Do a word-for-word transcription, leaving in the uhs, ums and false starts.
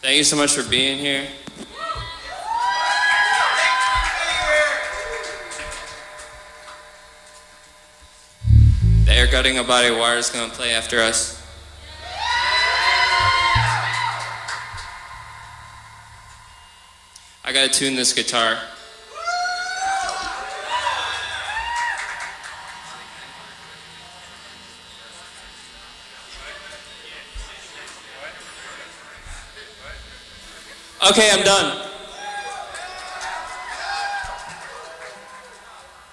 Thank you so much for being here. The Air Gutting a Body of Water is going to play after us. I gotta tune this guitar. Okay, I'm done.